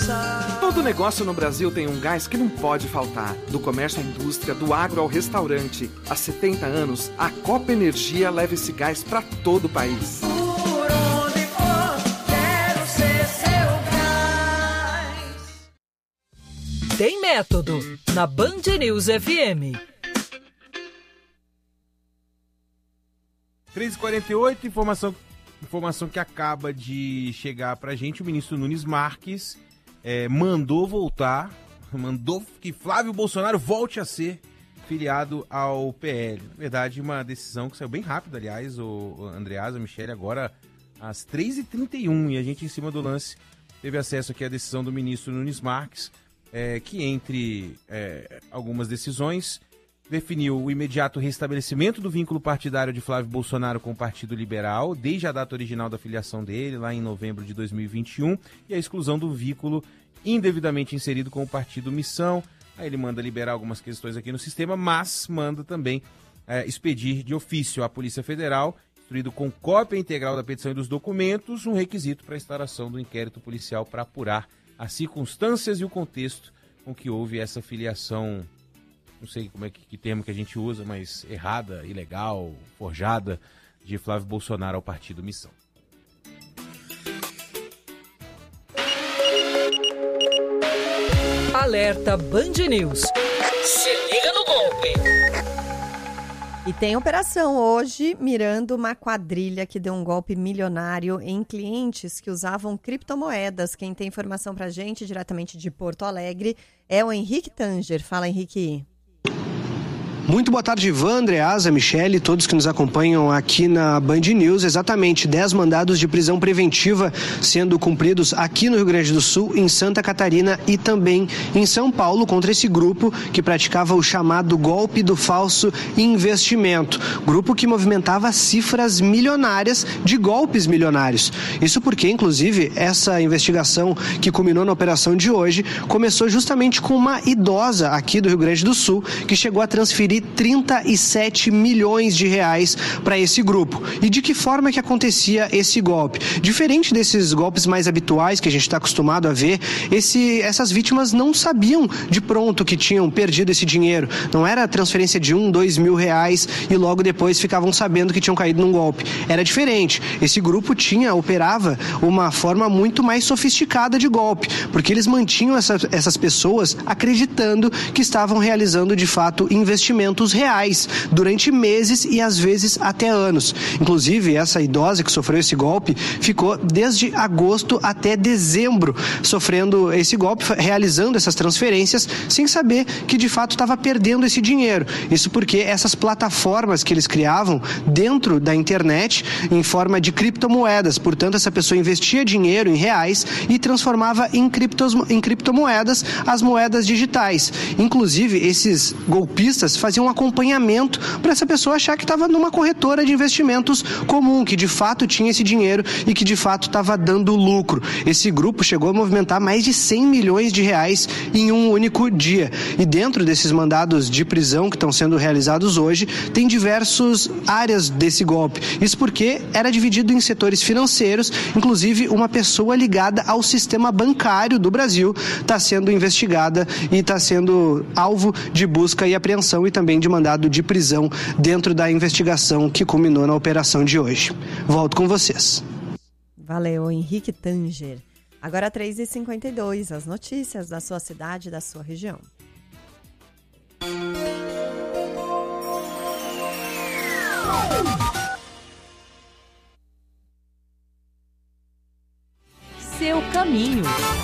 Todo negócio no Brasil tem um gás que não pode faltar. Do comércio à indústria, do agro ao restaurante. Há 70 anos, a Copa Energia leva esse gás para todo o país. Por onde for, quero ser seu gás. Tem método na Band News FM. 3h48, informação que acaba de chegar pra gente. O ministro Nunes Marques mandou que Flávio Bolsonaro volte a ser filiado ao PL. Na verdade, uma decisão que saiu bem rápido, aliás, o Andreasa, Michele, agora às 3h31, e a gente, em cima do lance, teve acesso aqui à decisão do ministro Nunes Marques, que entre algumas decisões definiu o imediato restabelecimento do vínculo partidário de Flávio Bolsonaro com o Partido Liberal, desde a data original da filiação dele, lá em novembro de 2021, e a exclusão do vínculo indevidamente inserido com o Partido Missão. Aí ele manda liberar algumas questões aqui no sistema, mas manda também expedir de ofício à Polícia Federal, instruído com cópia integral da petição e dos documentos, um requisito para a instauração do inquérito policial para apurar as circunstâncias e o contexto com que houve essa filiação, não sei como que termo que a gente usa, mas errada, ilegal, forjada, de Flávio Bolsonaro ao Partido Missão. Alerta Band News. Se liga no golpe. E tem operação hoje mirando uma quadrilha que deu um golpe milionário em clientes que usavam criptomoedas. Quem tem informação pra gente diretamente de Porto Alegre é o Henrique Tanger. Fala, Henrique. Muito boa tarde, Ivan, Andreasa, Michele e todos que nos acompanham aqui na Band News. Exatamente, 10 mandados de prisão preventiva sendo cumpridos aqui no Rio Grande do Sul, em Santa Catarina e também em São Paulo, contra esse grupo que praticava o chamado golpe do falso investimento. Grupo que movimentava cifras milionárias de golpes milionários. Isso porque, inclusive, essa investigação que culminou na operação de hoje começou justamente com uma idosa aqui do Rio Grande do Sul que chegou a transferir 37 milhões de reais para esse grupo. E de que forma que acontecia esse golpe? Diferente desses golpes mais habituais que a gente está acostumado a ver, essas vítimas não sabiam de pronto que tinham perdido esse dinheiro. Não era transferência de 2 mil reais e logo depois ficavam sabendo que tinham caído num golpe. Era diferente. Esse grupo operava uma forma muito mais sofisticada de golpe, porque eles mantinham essas pessoas acreditando que estavam realizando de fato investimentos reais durante meses e às vezes até anos. Inclusive, essa idosa que sofreu esse golpe ficou desde agosto até dezembro sofrendo esse golpe, realizando essas transferências sem saber que de fato estava perdendo esse dinheiro. Isso porque essas plataformas que eles criavam dentro da internet em forma de criptomoedas, portanto essa pessoa investia dinheiro em reais e transformava em criptomoedas as moedas digitais. Inclusive, esses golpistas faziam um acompanhamento para essa pessoa achar que estava numa corretora de investimentos comum, que de fato tinha esse dinheiro e que de fato estava dando lucro. Esse grupo chegou a movimentar mais de 100 milhões de reais em um único dia. E dentro desses mandados de prisão que estão sendo realizados hoje, tem diversas áreas desse golpe. Isso porque era dividido em setores financeiros, inclusive uma pessoa ligada ao sistema bancário do Brasil está sendo investigada e está sendo alvo de busca e apreensão e também de mandado de prisão dentro da investigação que culminou na operação de hoje. Volto com vocês. Valeu, Henrique Tanger. Agora 3h52, as notícias da sua cidade e da sua região. Seu caminho.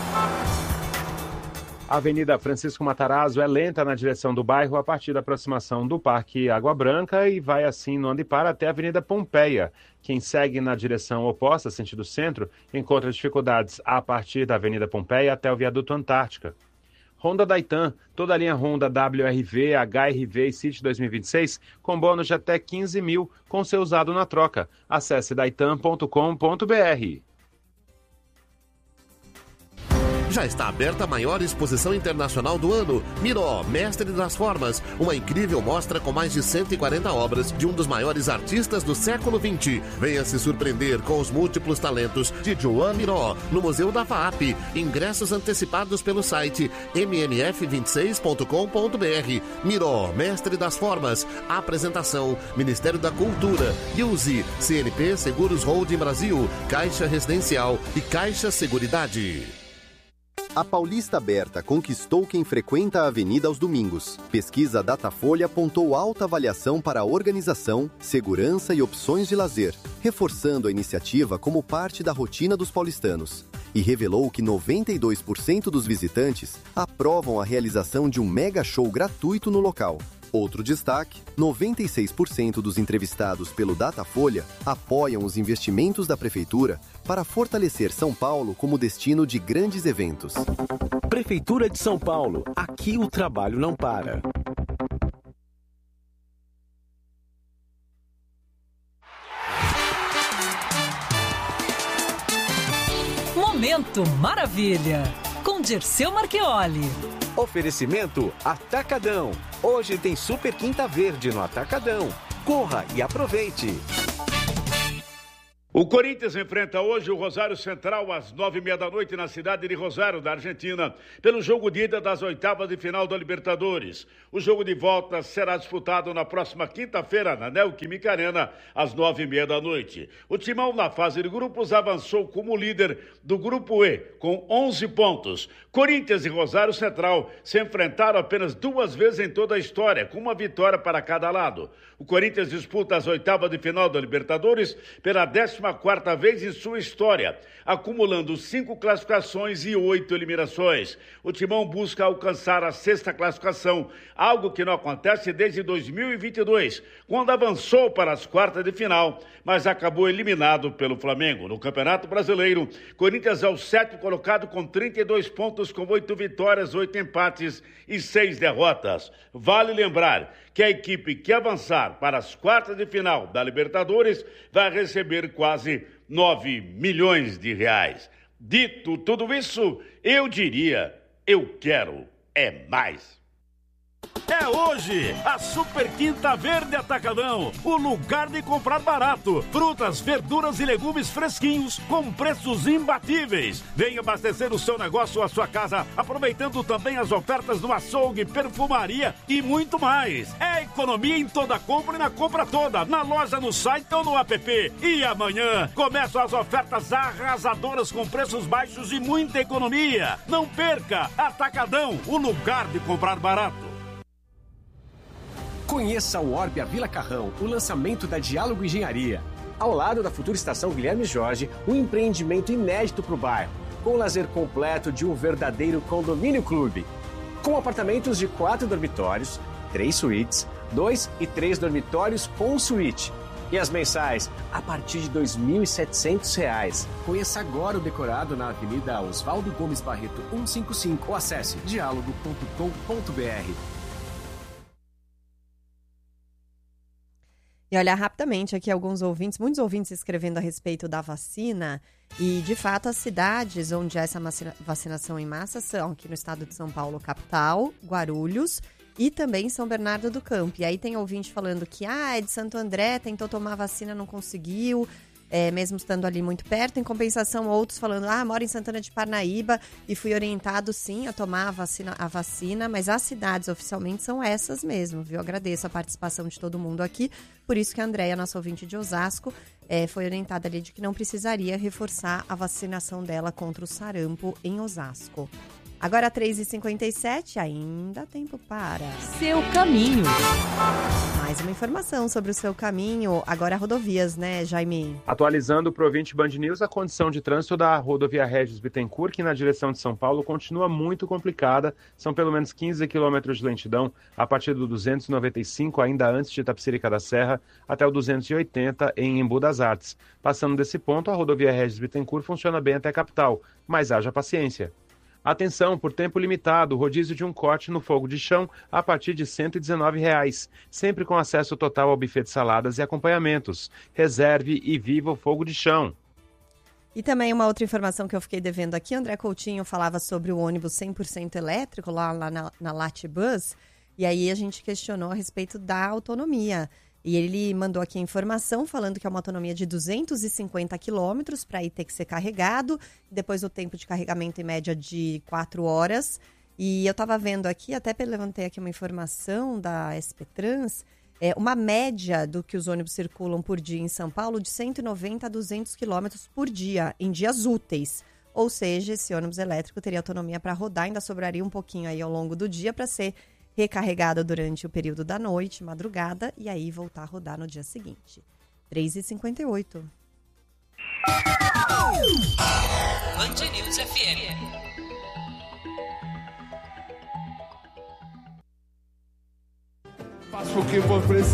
A Avenida Francisco Matarazzo é lenta na direção do bairro a partir da aproximação do Parque Água Branca e vai assim no Andipar até a Avenida Pompeia. Quem segue na direção oposta, sentido centro, encontra dificuldades a partir da Avenida Pompeia até o Viaduto Antártica. Honda Daitan, toda a linha Honda WRV, HRV e City 2026 com bônus de até 15 mil com seu usado na troca. Acesse daitan.com.br. Já está aberta a maior exposição internacional do ano, Miró, Mestre das Formas, uma incrível mostra com mais de 140 obras de um dos maiores artistas do século XX. Venha se surpreender com os múltiplos talentos de Joan Miró, no Museu da FAAP. Ingressos antecipados pelo site mmf26.com.br. Miró, Mestre das Formas. Apresentação, Ministério da Cultura, Use, CNP Seguros Holding Brasil, Caixa Residencial e Caixa Seguridade. A Paulista Aberta conquistou quem frequenta a avenida aos domingos. Pesquisa Datafolha apontou alta avaliação para a organização, segurança e opções de lazer, reforçando a iniciativa como parte da rotina dos paulistanos. E revelou que 92% dos visitantes aprovam a realização de um mega show gratuito no local. Outro destaque, 96% dos entrevistados pelo Datafolha apoiam os investimentos da Prefeitura para fortalecer São Paulo como destino de grandes eventos. Prefeitura de São Paulo, aqui o trabalho não para. Momento Maravilha, com Dirceu Marchioli. Oferecimento Atacadão. Hoje tem Super Quinta Verde no Atacadão. Corra e aproveite. O Corinthians enfrenta hoje o Rosário Central às 9h30 na cidade de Rosário, da Argentina, pelo jogo de ida das oitavas de final da Libertadores. O jogo de volta será disputado na próxima quinta-feira na Neoquímica Arena, às 9h30. O Timão, na fase de grupos, avançou como líder do Grupo E, com 11 pontos. Corinthians e Rosário Central se enfrentaram apenas 2 vezes em toda a história, com uma vitória para cada lado. O Corinthians disputa as oitavas de final da Libertadores pela 14ª vez em sua história, acumulando 5 classificações e 8 eliminações. O Timão busca alcançar a 6ª classificação, algo que não acontece desde 2022, quando avançou para as quartas de final, mas acabou eliminado pelo Flamengo. No Campeonato Brasileiro, Corinthians é o 7º colocado com 32 pontos, com 8 vitórias, 8 empates e 6 derrotas. Vale lembrar que a equipe que avançar para as quartas de final da Libertadores vai receber quase 9 milhões de reais. Dito tudo isso, eu diria, eu quero é mais. É hoje, a Super Quinta Verde Atacadão, o lugar de comprar barato. Frutas, verduras e legumes fresquinhos com preços imbatíveis. Venha abastecer o seu negócio ou a sua casa, aproveitando também as ofertas do açougue, perfumaria e muito mais. É economia em toda compra e na compra toda, na loja, no site ou no app. E amanhã começam as ofertas arrasadoras com preços baixos e muita economia. Não perca, Atacadão, o lugar de comprar barato. Conheça o Orbia Vila Carrão, o lançamento da Diálogo Engenharia. Ao lado da futura estação Guilherme Jorge, um empreendimento inédito para o bairro, com o lazer completo de um verdadeiro condomínio clube. Com apartamentos de 4 dormitórios, 3 suítes, 2 e 3 dormitórios com suíte. E as mensais, a partir de R$ 2.700. Conheça agora o decorado na Avenida Oswaldo Gomes Barreto, 155, ou acesse dialogo.com.br. E olha, rapidamente aqui alguns ouvintes, muitos ouvintes escrevendo a respeito da vacina. E, de fato, as cidades onde há essa vacinação em massa são aqui no estado de São Paulo, capital, Guarulhos e também São Bernardo do Campo. E aí tem ouvinte falando que é de Santo André, tentou tomar vacina, não conseguiu, mesmo estando ali muito perto. Em compensação, outros falando, moro em Santana de Parnaíba e fui orientado, sim, a tomar a vacina, mas as cidades oficialmente são essas mesmo, viu? Agradeço a participação de todo mundo aqui. Por isso que a Andréia, nossa ouvinte de Osasco, foi orientada ali de que não precisaria reforçar a vacinação dela contra o sarampo em Osasco. Agora 3h57, ainda tempo para... Seu caminho. Mais uma informação sobre o seu caminho. Agora rodovias, né, Jaime? Atualizando para o ouvinte Band News, a condição de trânsito da rodovia Regis Bittencourt, que na direção de São Paulo continua muito complicada. São pelo menos 15 quilômetros de lentidão a partir do 295, ainda antes de Itapecerica da Serra, até o 280 em Embu das Artes. Passando desse ponto, a rodovia Regis Bittencourt funciona bem até a capital, mas haja paciência. Atenção, por tempo limitado, rodízio de um corte no fogo de chão a partir de R$ 119, sempre com acesso total ao buffet de saladas e acompanhamentos. Reserve e viva o fogo de chão. E também uma outra informação que eu fiquei devendo aqui, André Coutinho falava sobre o ônibus 100% elétrico lá na Latibus, e aí a gente questionou a respeito da autonomia. E ele mandou aqui a informação falando que é uma autonomia de 250 quilômetros para ir ter que ser carregado, depois o tempo de carregamento em média de 4 horas. E eu estava vendo aqui, até levantei aqui uma informação da SP Trans, uma média do que os ônibus circulam por dia em São Paulo de 190 a 200 quilômetros por dia, em dias úteis. Ou seja, esse ônibus elétrico teria autonomia para rodar, ainda sobraria um pouquinho aí ao longo do dia para ser recarregado durante o período da noite, madrugada, e aí voltar a rodar no dia seguinte. 3h58. Band News FM. Faço o que for preciso.